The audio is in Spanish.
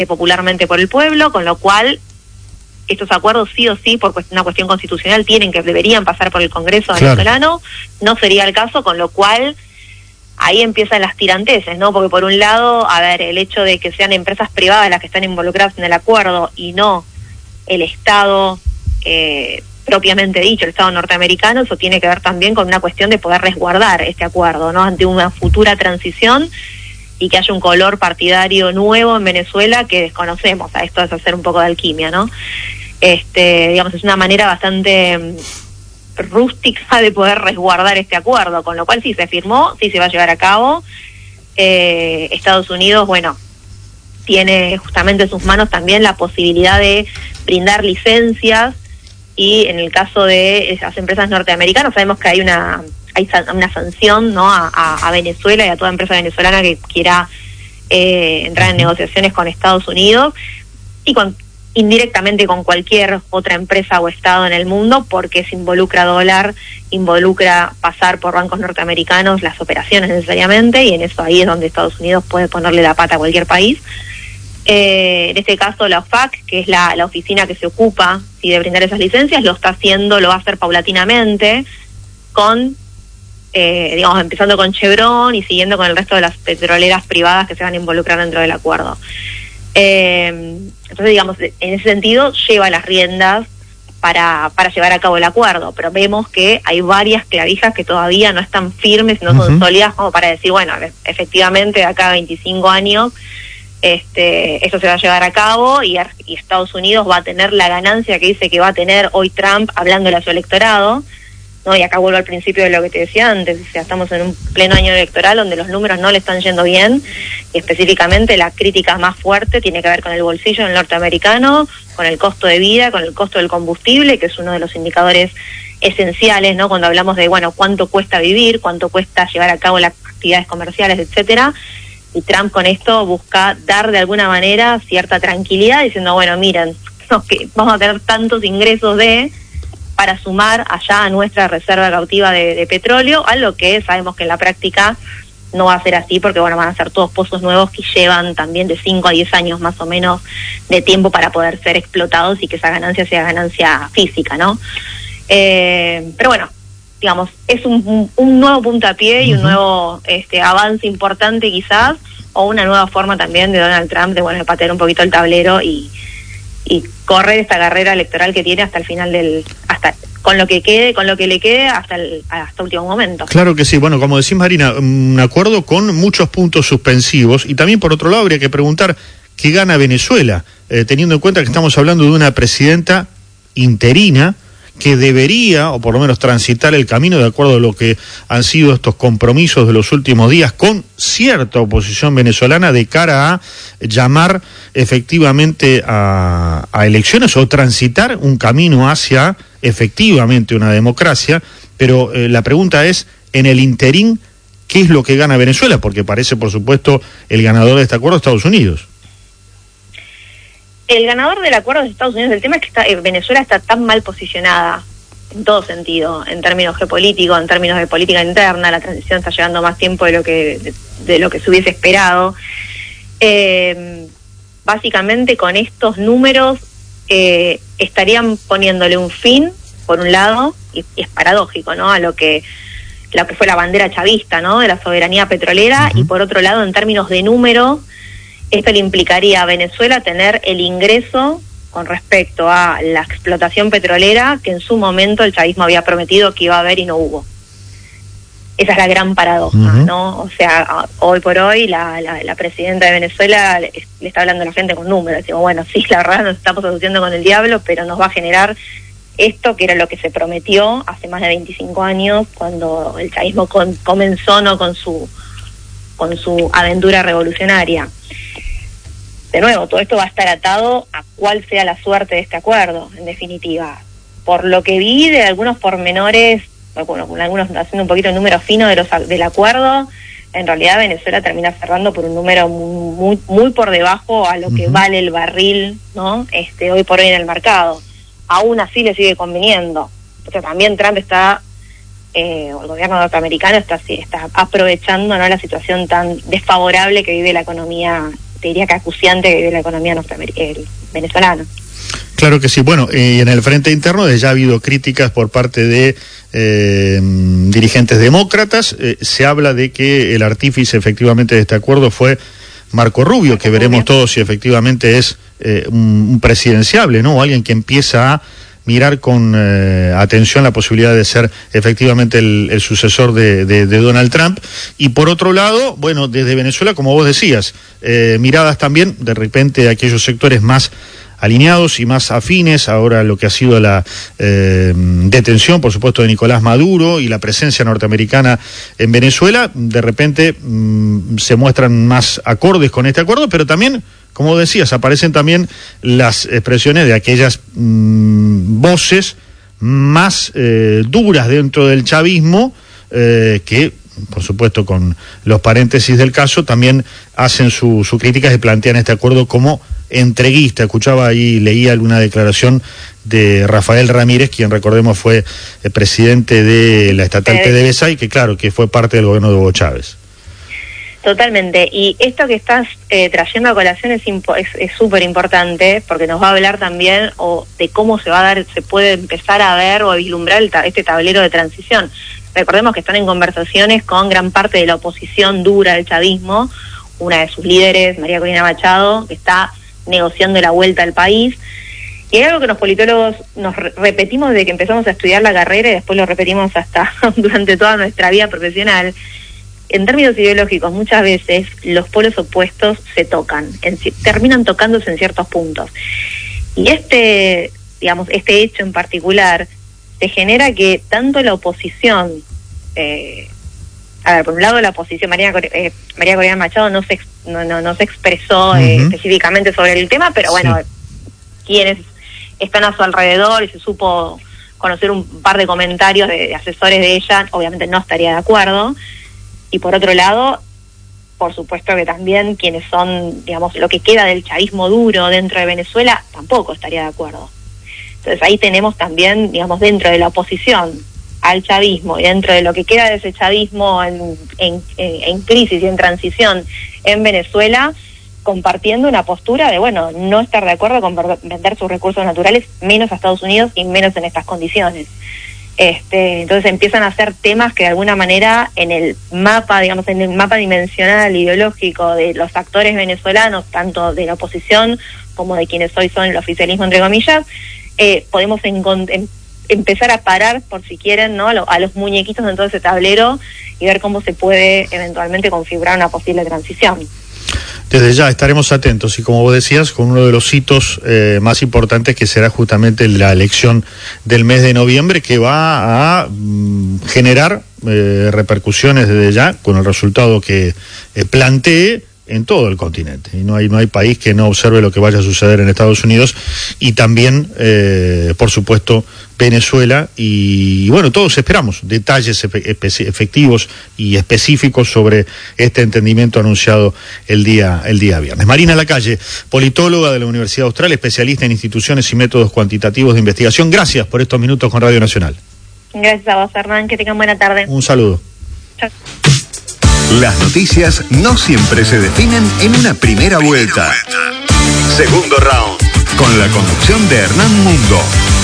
popularmente por el pueblo, con lo cual estos acuerdos sí o sí, por una cuestión constitucional, deberían pasar por el Congreso venezolano. No sería el caso, con lo cual ahí empiezan las tiranteses, ¿no? Porque por un lado, a ver, el hecho de que sean empresas privadas las que están involucradas en el acuerdo y no el Estado propiamente dicho, el Estado norteamericano, eso tiene que ver también con una cuestión de poder resguardar este acuerdo, ¿no? Ante una futura transición y que haya un color partidario nuevo en Venezuela que desconocemos. A esto es hacer un poco de alquimia, ¿no? Digamos, es una manera bastante rústica de poder resguardar este acuerdo, con lo cual sí se firmó, sí se va a llevar a cabo. Estados Unidos, bueno, tiene justamente en sus manos también la posibilidad de brindar licencias, y en el caso de esas empresas norteamericanas sabemos que hay una sanción, ¿no?, a Venezuela y a toda empresa venezolana que quiera entrar en negociaciones con Estados Unidos y indirectamente con cualquier otra empresa o Estado en el mundo, porque se involucra dólar, involucra pasar por bancos norteamericanos las operaciones necesariamente, y en eso ahí es donde Estados Unidos puede ponerle la pata a cualquier país. En este caso la OFAC, que es la oficina que se ocupa de brindar esas licencias, lo va a hacer paulatinamente, con digamos, empezando con Chevron y siguiendo con el resto de las petroleras privadas que se van a involucrar dentro del acuerdo. Entonces, digamos, en ese sentido lleva las riendas para llevar a cabo el acuerdo, pero vemos que hay varias clavijas que todavía no están firmes, no son sólidas como para decir, bueno, efectivamente de acá a 25 años eso se va a llevar a cabo, y Estados Unidos va a tener la ganancia que dice que va a tener hoy Trump hablándole a su electorado, ¿no? Y acá vuelvo al principio de lo que te decía antes, o sea, estamos en un pleno año electoral donde los números no le están yendo bien, y específicamente la crítica más fuerte tiene que ver con el bolsillo del norteamericano, con el costo de vida, con el costo del combustible, que es uno de los indicadores esenciales, ¿no?, cuando hablamos de, bueno, cuánto cuesta vivir, cuánto cuesta llevar a cabo las actividades comerciales, etcétera. Y Trump con esto busca dar de alguna manera cierta tranquilidad, diciendo, bueno, miren, que vamos a tener tantos ingresos para sumar allá a nuestra reserva cautiva de petróleo, algo que sabemos que en la práctica no va a ser así, porque bueno, van a ser todos pozos nuevos que llevan también de 5 a 10 años más o menos de tiempo para poder ser explotados y que esa ganancia sea ganancia física, ¿no? Pero bueno, digamos, es un nuevo puntapié y un nuevo avance importante quizás, o una nueva forma también de Donald Trump de, bueno, de patear un poquito el tablero y correr esta carrera electoral que tiene hasta el final hasta con lo que le quede hasta último momento. Claro que sí. Bueno, como decís, Marina, un acuerdo con muchos puntos suspensivos, y también por otro lado habría que preguntar qué gana Venezuela, teniendo en cuenta que estamos hablando de una presidenta interina que debería, o por lo menos transitar el camino de acuerdo a lo que han sido estos compromisos de los últimos días con cierta oposición venezolana de cara a llamar efectivamente a elecciones o transitar un camino hacia efectivamente una democracia. Pero la pregunta es, en el interín, ¿qué es lo que gana Venezuela? Porque parece, por supuesto, el ganador de este acuerdo Estados Unidos. El ganador del acuerdo de Estados Unidos. El tema es que Venezuela está tan mal posicionada en todo sentido, en términos geopolíticos, en términos de política interna. La transición está llevando más tiempo de lo que se hubiese esperado. Básicamente con estos números estarían poniéndole un fin, por un lado, y es paradójico, ¿no?, a lo que fue la bandera chavista, ¿no?, de la soberanía petrolera, y por otro lado, en términos de número, esto le implicaría a Venezuela tener el ingreso con respecto a la explotación petrolera que en su momento el chavismo había prometido que iba a haber y no hubo. Esa es la gran paradoja, ¿no? O sea, hoy por hoy la presidenta de Venezuela le está hablando a la gente con números. Digo, bueno, sí, la verdad nos estamos asociando con el diablo, pero nos va a generar esto que era lo que se prometió hace más de 25 años, cuando el chavismo comenzó, ¿no?, con su aventura revolucionaria. De nuevo, todo esto va a estar atado a cuál sea la suerte de este acuerdo, en definitiva. Por lo que vi de algunos pormenores, bueno, algunos haciendo un poquito el número fino del acuerdo, en realidad Venezuela termina cerrando por un número muy, muy por debajo a lo que vale el barril, ¿no?, hoy por hoy en el mercado. Aún así le sigue conviniendo. O sea, también Trump el gobierno norteamericano está aprovechando, ¿no?, la situación tan desfavorable que vive la economía te diría que acuciante que vive la economía venezolana. Claro que sí. Bueno, y en el frente interno ya ha habido críticas por parte de dirigentes demócratas. Se habla de que el artífice efectivamente de este acuerdo fue Marco Rubio, que veremos todos si efectivamente es un presidenciable, ¿no? O alguien que empieza a mirar con atención la posibilidad de ser efectivamente el sucesor de Donald Trump. Y por otro lado, bueno, desde Venezuela, como vos decías, miradas también de repente de aquellos sectores más alineados y más afines ahora lo que ha sido la detención, por supuesto, de Nicolás Maduro y la presencia norteamericana en Venezuela, de repente se muestran más acordes con este acuerdo, pero también, como decías, aparecen también las expresiones de aquellas voces más duras dentro del chavismo que, por supuesto, con los paréntesis del caso, también hacen su crítica y plantean este acuerdo como entreguista. Escuchaba ahí, leía alguna declaración de Rafael Ramírez, quien recordemos fue el presidente de la estatal PDVSA y que claro, que fue parte del gobierno de Hugo Chávez. Totalmente, y esto que estás trayendo a colación es súper importante, porque nos va a hablar también de cómo se puede empezar a ver o a vislumbrar este tablero de transición. Recordemos que están en conversaciones con gran parte de la oposición dura del chavismo, una de sus líderes, María Corina Machado, que está negociando la vuelta al país. Y hay algo que los politólogos nos repetimos desde que empezamos a estudiar la carrera y después lo repetimos hasta durante toda nuestra vida profesional. En términos ideológicos, muchas veces los polos opuestos se tocan, terminan tocándose en ciertos puntos. Y este hecho en particular se genera que tanto la oposición, por un lado la oposición, María Corina Machado no se expresó específicamente sobre el tema, pero bueno, quienes están a su alrededor y se supo conocer un par de comentarios de asesores de ella, obviamente no estaría de acuerdo. Y por otro lado, por supuesto que también quienes son, digamos, lo que queda del chavismo duro dentro de Venezuela, tampoco estaría de acuerdo. Entonces ahí tenemos también, digamos, dentro de la oposición al chavismo y dentro de lo que queda de ese chavismo en crisis y en transición en Venezuela, compartiendo una postura de, bueno, no estar de acuerdo con vender sus recursos naturales, menos a Estados Unidos y menos en estas condiciones. Entonces empiezan a hacer temas que de alguna manera en el mapa dimensional ideológico de los actores venezolanos, tanto de la oposición como de quienes hoy son el oficialismo, entre comillas, podemos empezar a parar, por si quieren, ¿no?, a los muñequitos de todo ese tablero y ver cómo se puede eventualmente configurar una posible transición. Desde ya estaremos atentos y, como vos decías, con uno de los hitos más importantes, que será justamente la elección del mes de noviembre, que va a generar repercusiones desde ya con el resultado que plantee en todo el continente. Y no hay país que no observe lo que vaya a suceder en Estados Unidos y también, por supuesto, Venezuela. Y bueno, todos esperamos detalles efectivos y específicos sobre este entendimiento anunciado el día viernes. Marina Lacalle, politóloga de la Universidad Austral, especialista en instituciones y métodos cuantitativos de investigación. Gracias por estos minutos con Radio Nacional. Gracias a vos, Hernán. Que tengan buena tarde. Un saludo. Chao. Las noticias no siempre se definen en una primera vuelta. Segundo round, con la conducción de Hernán Mundo.